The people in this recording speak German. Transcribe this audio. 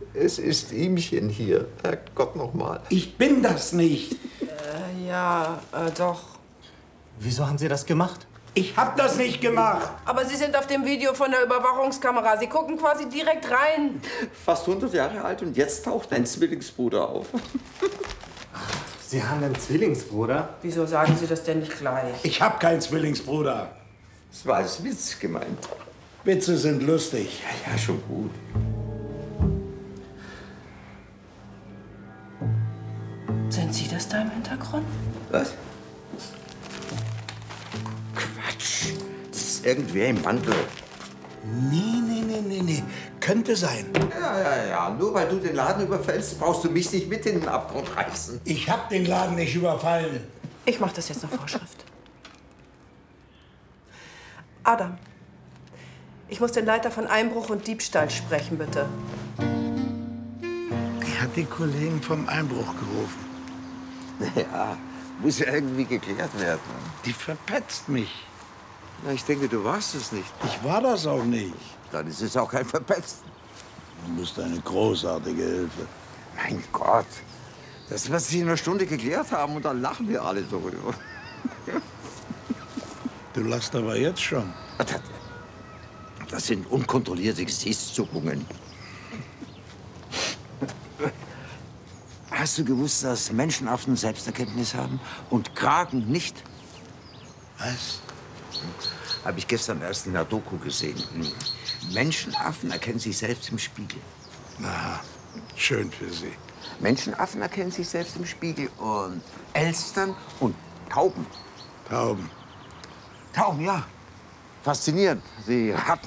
Es ist ihmchen hier. Herrgott noch mal. Ich bin das nicht. Doch. Wieso haben Sie das gemacht? Ich hab das nicht gemacht. Aber Sie sind auf dem Video von der Überwachungskamera. Sie gucken quasi direkt rein. Fast 100 Jahre alt und jetzt taucht ein Zwillingsbruder auf. Sie haben einen Zwillingsbruder? Wieso sagen Sie das denn nicht gleich? Ich hab keinen Zwillingsbruder. Das war als Witz gemeint. Witze sind lustig. Ja, schon gut. Sind Sie das da im Hintergrund? Was? Quatsch. Das ist irgendwer im Mantel. Nee. Könnte sein. Ja. Nur weil du den Laden überfällst, brauchst du mich nicht mit in den Abgrund reißen. Ich hab den Laden nicht überfallen. Ich mache das jetzt nach Vorschrift. Adam, ich muss den Leiter von Einbruch und Diebstahl sprechen, bitte. Ich hab die Kollegen vom Einbruch gerufen. Ja, muss ja irgendwie geklärt werden. Die verpetzt mich. Na, ich denke, du warst es nicht. Ich war das auch nicht. Dann ist es auch kein Verpetzen. Du bist eine großartige Hilfe. Mein Gott. Das wird sich in einer Stunde geklärt haben und dann lachen wir alle darüber. Du lachst aber jetzt schon. Das sind unkontrollierte Gesichtszuckungen. Hast du gewusst, dass Menschenaffen Selbsterkenntnis haben und Kraken nicht? Was? Habe ich gestern erst in der Doku gesehen. Menschenaffen erkennen sich selbst im Spiegel. Na, schön für Sie. Menschenaffen erkennen sich selbst im Spiegel und Elstern und Tauben. Tauben. Tauben, ja. Faszinierend. Sie hatten